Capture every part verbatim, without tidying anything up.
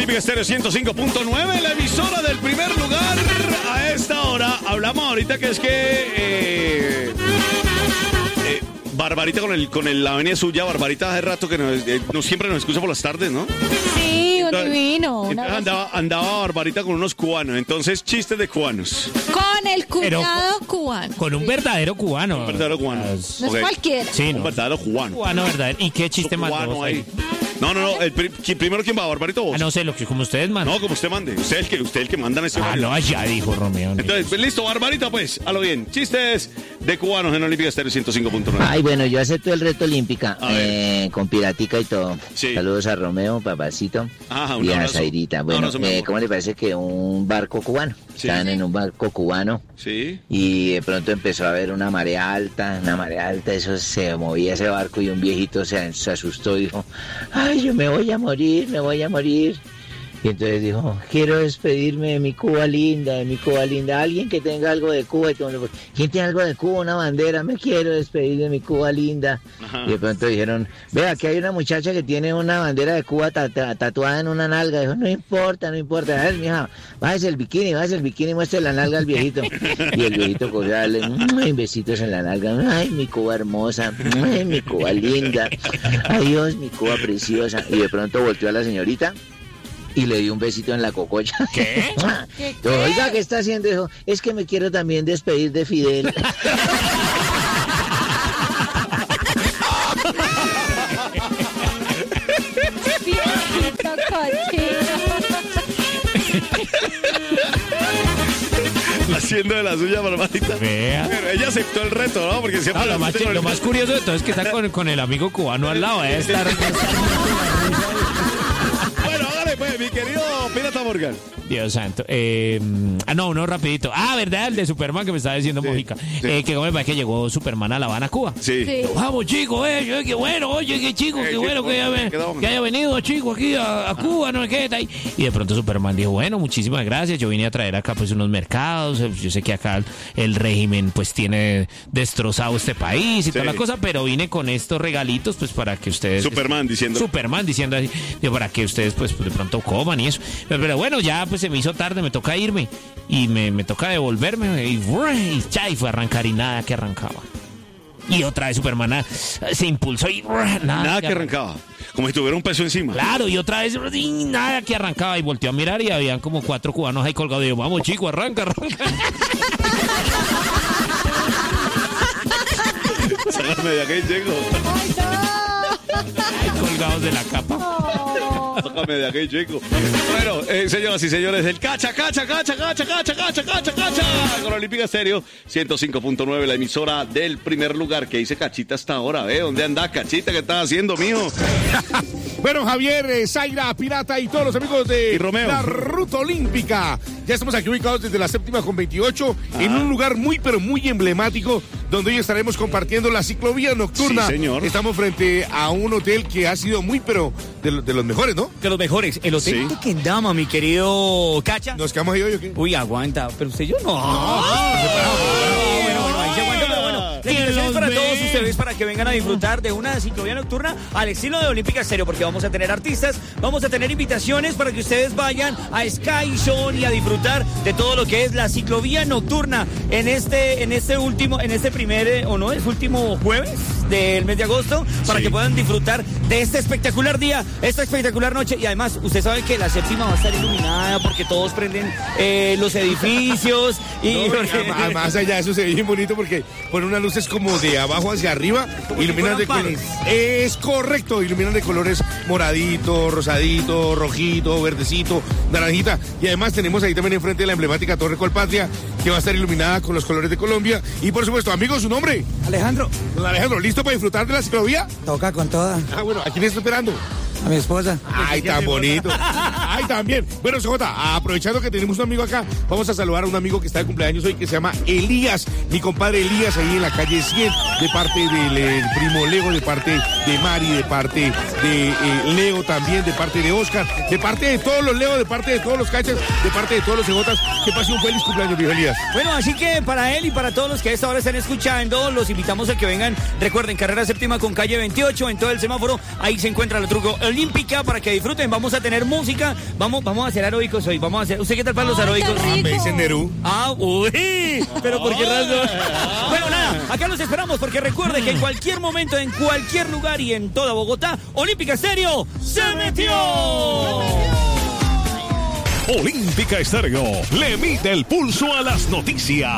Olímpica Estéreo ciento cinco punto nueve, la emisora del primer lugar a esta hora. Hablamos ahorita que es que eh, eh, Barbarita con el con el, la avenida suya, Barbarita hace rato que nos, eh, no siempre nos escucha por las tardes, ¿no? Sí, un Entonces, divino. una entonces andaba, andaba Barbarita con unos cubanos, entonces chistes de cubanos. Con el Pero cuñado cubano. Con un verdadero cubano. Un verdadero cubano. No es Ok. cualquiera. Sí, Un no. verdadero cubano. Cubano verdadero. ¿Y qué chiste Un más? cubano ahí. No, no, no. El pri- ¿quién- primero, ¿quién va? ¿Barbarita o vos? Ah, no sé, lo que como ustedes mandan. No, como usted mande. Usted es el que, usted es el que manda en este Ah, horario. no, ya dijo Romeo. Entonces, pues, listo, Barbarita, pues, a lo bien. Chistes de cubanos en Olímpica Estéreo ciento cinco punto nueve. Ay, bueno, yo acepto el reto olímpica, A ver. eh, con piratica y todo. Sí. Saludos a Romeo, papacito, Ajá, un y a abrazo. Zairita. Un Bueno, abrazo, mi eh, amor. ¿cómo le parece que un barco cubano? Sí. Estaban en un barco cubano Sí. y de pronto empezó a haber una marea alta, una marea alta, eso se movía ese barco y un viejito se, se asustó y dijo, ay, yo me voy a morir, me voy a morir. Y entonces dijo, quiero despedirme de mi Cuba linda, de mi Cuba linda. Alguien que tenga algo de Cuba. Y todo el mundo, ¿quién tiene algo de Cuba? Una bandera. Me quiero despedir de mi Cuba linda. Ajá. Y de pronto dijeron, vea, aquí hay una muchacha que tiene una bandera de Cuba tata- tatuada en una nalga. Dijo, no importa, no importa. A ver, mija, bájese el bikini, bájese el bikini y muestre la nalga al viejito. Y el viejito cogió a darle "Ay, besitos en la nalga. Ay, mi Cuba hermosa. Ay, mi Cuba linda. Adiós, mi Cuba preciosa. Y de pronto volteó a la señorita y le dio un besito en la cococha. ¿Qué? ¿Qué, qué? Oiga, ¿qué está haciendo? Dijo, es que me quiero también despedir de Fidel. Viejito cochino. Haciendo de la suya, Barbarita. Vea. Pero ella aceptó el reto, ¿no? Porque siempre No, lo, la más, gente no lo le- más curioso de todo es que está con, con el amigo cubano al lado. ¿eh? Estar... Bueno, hágale, pues, mi querido Pirata Morgan. Dios santo. Eh, ah, no, uno rapidito. Ah, ¿verdad? El de Superman que me estaba diciendo Mojica. Eh, que como me parece que llegó Superman a La Habana, Cuba. Sí. Sí. Vamos, chicos, eh, qué bueno, oye, qué chico, Eh, qué qué bueno que haya, bueno, quedamos. que haya venido, chico, aquí a, a Cuba, no sé qué, tal. Y de pronto Superman dijo, bueno, muchísimas gracias, yo vine a traer acá pues unos mercados, eh, yo sé que acá el régimen pues tiene destrozado este país y Sí. toda la cosa, pero vine con estos regalitos pues para que ustedes... Superman diciendo. Superman diciendo así, digo, para que ustedes pues de pronto coman y eso. Pero, pero bueno, ya pues se me hizo tarde, me toca irme y me, me toca devolverme y, y ya, y fue a arrancar y nada que arrancaba. Y otra vez Superman ah, se impulsó y nada, Nada que arrancaba. Como si tuviera un peso encima. Claro, y otra vez y nada que arrancaba y volteó a mirar y habían como cuatro cubanos ahí colgados. Y yo, vamos chico, arranca, arranca. Sácame de aquí, chico. Ay, no. Colgados de la capa. Sácame de aquí, chico. Bueno, eh, señoras y señores, el cacha, cacha, cacha, cacha, cacha, cacha, cacha, cacha. Con Olímpica Estéreo ciento cinco punto nueve, la emisora del primer lugar. Que dice Cachita hasta ahora, ¿ve? ¿Dónde anda Cachita? ¿Qué estás haciendo, mijo? Bueno, Javier, eh, Zaira, Pirata y todos los amigos de Y Romeo. la Ruta Olímpica. Ya estamos aquí ubicados desde la séptima con veintiocho en un lugar muy, pero muy emblemático donde hoy estaremos compartiendo la ciclovía nocturna. Sí, señor. Estamos frente a un hotel que ha sido muy, pero de, lo- de los mejores, ¿no? De los mejores. El hotel Sí. de Kendama, mi querido Cacha. ¿Nos quedamos ahí hoy o qué? Uy, aguanta. Pero usted y yo no. Bueno, bueno, ahí se aguanta, pero bueno. La invitación es para todos ustedes para que vengan a disfrutar de una ciclovía nocturna al estilo de Olímpica Estéreo, porque vamos a tener artistas, vamos a tener invitaciones para que ustedes vayan a Sky Zone y a disfrutar de todo lo que es la ciclovía nocturna en este, en este último, en este primer, eh, o no, es último jueves del mes de agosto, para Sí. que puedan disfrutar de este espectacular día, esta espectacular noche. Y además, usted sabe que la séptima va a estar iluminada porque todos prenden eh, los edificios y No, y además- además allá eso se ve bien bonito porque ponen unas luces como de abajo hacia arriba, Como si iluminan de fueran colores. panes. Es correcto, iluminan de colores moradito, rosadito, rojito, verdecito, naranjita. Y además tenemos ahí también enfrente la emblemática Torre Colpatria que va a estar iluminada con los colores de Colombia. Y por supuesto, amigos, su nombre. Alejandro, Don Alejandro, ¿listo para disfrutar de la ciclovía? toca con toda. Ah, bueno, ¿a quién está esperando? A mi esposa. Ay, tan bonito. Ay, también. Bueno, C J, aprovechando que tenemos un amigo acá, vamos a saludar a un amigo que está de cumpleaños hoy que se llama Elías, mi compadre Elías, ahí en la calle cien, de parte del eh, primo Leo, de parte de Mari, de parte de eh, Leo también, de parte de Oscar, de parte de todos los Leo, de parte de todos los Cachas, de parte de todos los C Jotas. Que pase un feliz cumpleaños, viejo Elías. Bueno, así que para él y para todos los que a esta hora están escuchando, los invitamos a que vengan. Recuerden, carrera séptima con calle veintiocho, en todo el semáforo, ahí se encuentra el truco Olímpica para que disfruten. Vamos a tener música. Vamos, vamos a hacer aeróbicos hoy. Vamos a hacer. ¿Usted qué tal para los Ay, aeróbicos? qué rico. Me dicen Nerú. Ah, uy, pero por qué razón. Bueno, nada, acá los esperamos porque recuerde que en cualquier momento, en cualquier lugar y en toda Bogotá, Olímpica Estéreo se metió. Olímpica Estéreo le mide el pulso a las noticias.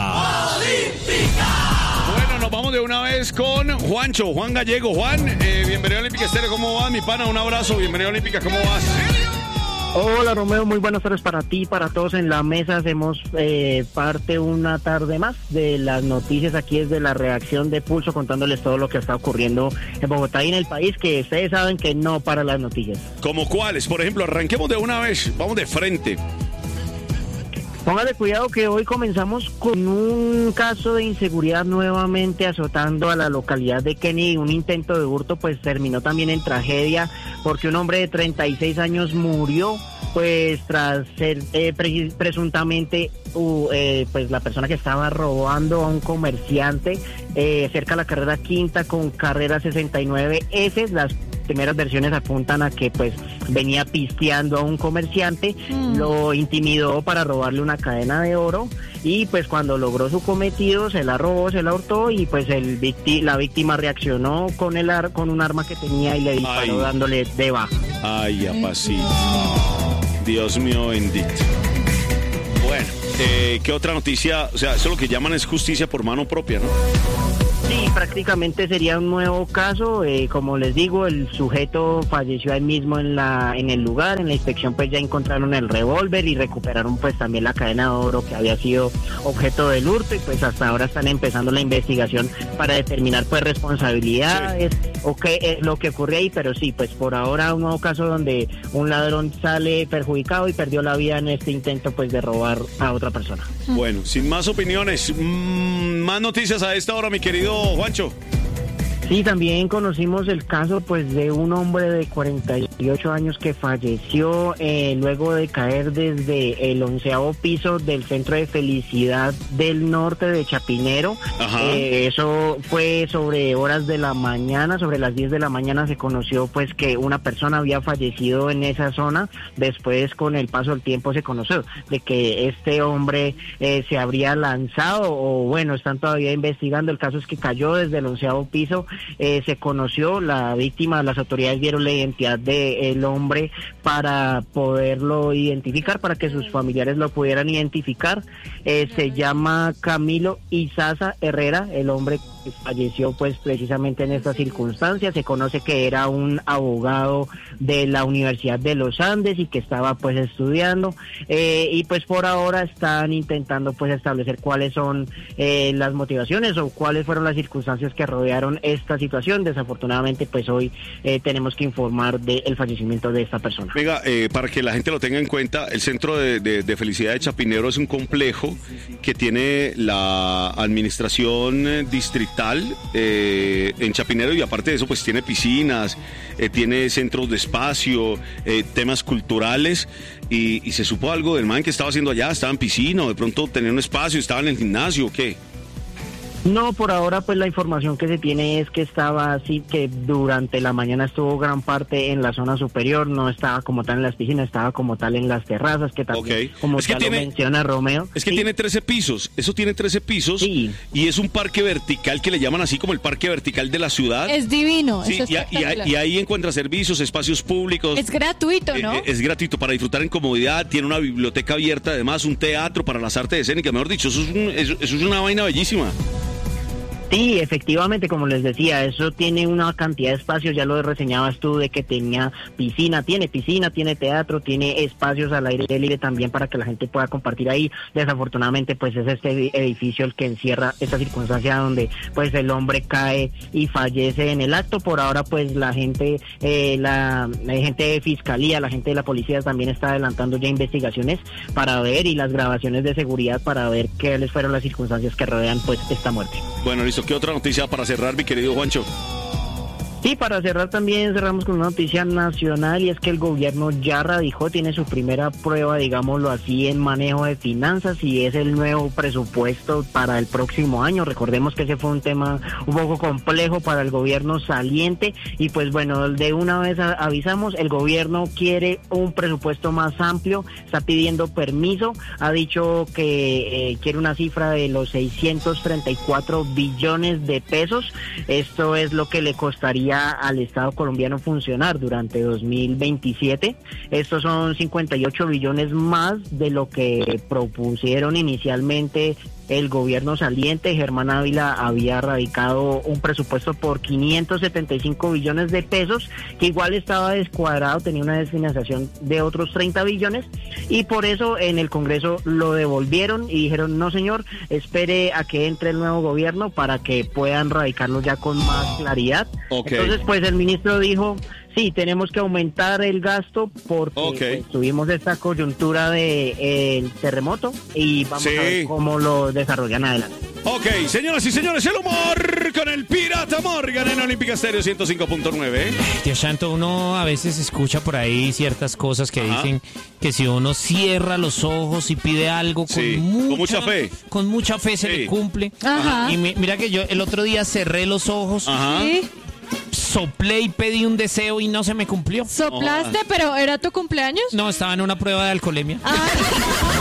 Bueno, nos vamos de una vez con Juancho, Juan Gallego. Juan, eh, bienvenido a Olímpica Estéreo, ¿cómo vas, mi pana? Un abrazo, bienvenido a Olímpica, ¿cómo vas? Hola Romeo, muy buenas tardes para ti, para todos en la mesa. Hacemos eh, parte una tarde más de las noticias aquí desde la redacción de Pulso, contándoles todo lo que está ocurriendo en Bogotá y en el país, que ustedes saben que no para las noticias. ¿Cómo cuáles? Por ejemplo, arranquemos de una vez, vamos de frente. Póngale cuidado que hoy comenzamos con un caso de inseguridad nuevamente azotando a la localidad de Kennedy. Un intento de hurto pues terminó también en tragedia porque un hombre de treinta y seis años murió pues tras ser eh, pre- presuntamente uh, eh, pues la persona que estaba robando a un comerciante eh, cerca de la carrera quinta con carrera sesenta y nueve ese. Las primeras versiones apuntan a que pues venía pisteando a un comerciante, mm. lo intimidó para robarle una cadena de oro y pues cuando logró su cometido se la robó, se la hurtó y pues el victi- la víctima reaccionó con el ar- con un arma que tenía y le disparó. Ay. Dándole de baja. Ay, apacito. Dios mío bendito. Bueno, eh, ¿qué otra noticia? O sea, eso lo que llaman es justicia por mano propia, ¿no? Sí, prácticamente sería un nuevo caso. Eh, como les digo, el sujeto falleció ahí mismo en la en el lugar. En la inspección pues ya encontraron el revólver y recuperaron pues también la cadena de oro que había sido objeto del hurto y pues hasta ahora están empezando la investigación para determinar pues responsabilidades, sí, o qué es lo que ocurre ahí, pero sí, pues por ahora un nuevo caso donde un ladrón sale perjudicado y perdió la vida en este intento pues de robar a otra persona. Bueno, sin más opiniones, mmm, más noticias a esta hora, mi querido Juancho. Sí, también conocimos el caso pues de un hombre de cuarenta y ocho años que falleció eh, luego de caer desde el onceavo piso del Centro de Felicidad del Norte de Chapinero. Eh, eso fue sobre horas de la mañana, sobre las diez de la mañana se conoció pues que una persona había fallecido en esa zona. Después con el paso del tiempo se conoció de que este hombre eh, se habría lanzado o bueno, están todavía investigando. El caso es que cayó desde el onceavo piso. Eh, se conoció la víctima, las autoridades vieron la identidad del hombre para poderlo identificar, para que sus familiares lo pudieran identificar. Eh, se llama Camilo Izaza Herrera, el hombre que falleció pues precisamente en estas circunstancias. Se conoce que era un abogado de la Universidad de los Andes y que estaba pues estudiando eh, y pues por ahora están intentando pues establecer cuáles son eh, las motivaciones o cuáles fueron las circunstancias que rodearon esta situación. Desafortunadamente pues hoy eh, tenemos que informar del fallecimiento de esta persona. Venga, eh, para que la gente lo tenga en cuenta, el Centro de, de, de Felicidad de Chapinero es un complejo que tiene la administración distrital eh, en Chapinero y aparte de eso pues tiene piscinas, eh, tiene centros de espacio, eh, temas culturales y, y se supo algo del man que estaba haciendo allá, estaba en piscina o de pronto tenía un espacio, estaba en el gimnasio o qué. No, por ahora pues la información que se tiene es que estaba así, que durante la mañana estuvo gran parte en la zona superior, no estaba como tal en las piscinas, estaba como tal en las terrazas, que también, okay, como es que ya tiene, lo menciona Romeo. Es que ¿sí? tiene trece pisos, eso tiene trece pisos, sí, y es un parque vertical que le llaman así como el parque vertical de la ciudad. Es divino, sí, es y, y, y ahí encuentra servicios, espacios públicos. Es gratuito, ¿no? Eh, es gratuito para disfrutar en comodidad, tiene una biblioteca abierta, además un teatro para las artes escénicas, mejor dicho, eso es, un, eso, eso es una vaina bellísima. Sí, efectivamente, como les decía, eso tiene una cantidad de espacios, ya lo reseñabas tú, de que tenía piscina, tiene piscina, tiene teatro, tiene espacios al aire libre también para que la gente pueda compartir ahí. Desafortunadamente, pues es este edificio el que encierra esta circunstancia donde pues el hombre cae y fallece en el acto. Por ahora, pues la gente, eh, la, la gente de fiscalía, la gente de la policía también está adelantando ya investigaciones para ver y las grabaciones de seguridad para ver qué les fueron las circunstancias que rodean pues esta muerte. Bueno, listo. ¿Qué otra noticia para cerrar, mi querido Juancho? Sí, para cerrar también cerramos con una noticia nacional y es que el gobierno ya radicó, tiene su primera prueba, digámoslo así, en manejo de finanzas y es el nuevo presupuesto para el próximo año. Recordemos que ese fue un tema un poco complejo para el gobierno saliente y pues bueno, de una vez a- avisamos, el gobierno quiere un presupuesto más amplio, está pidiendo permiso, ha dicho que eh, quiere una cifra de los seiscientos treinta y cuatro billones de pesos. Esto es lo que le costaría al Estado colombiano funcionar durante dos mil veintisiete. Estos son cincuenta y ocho billones más de lo que propusieron inicialmente el gobierno saliente. Germán Ávila había radicado un presupuesto por quinientos setenta y cinco billones de pesos, que igual estaba descuadrado, tenía una desfinanciación de otros treinta billones, y por eso en el Congreso lo devolvieron y dijeron, no señor, espere a que entre el nuevo gobierno para que puedan radicarlo ya con más claridad. Ok. Entonces, pues el ministro dijo, sí, tenemos que aumentar el gasto porque Ok. pues, tuvimos esta coyuntura de eh, el terremoto y vamos Sí. a ver cómo lo desarrollan adelante. Ok, señoras y señores, el humor con el Pirata Morgan en Olímpica Estéreo ciento cinco punto nueve. Dios santo, uno a veces escucha por ahí ciertas cosas que Ajá. dicen que si uno cierra los ojos y pide algo con, Sí, mucha, con mucha fe. con mucha fe se Sí. le cumple. Ajá. Y mi- mira que yo el otro día cerré los ojos, Ajá. ¿Sí? soplé y pedí un deseo y no se me cumplió. ¿Soplaste, pero era tu cumpleaños? No, estaba en una prueba de alcoholemia. Ay.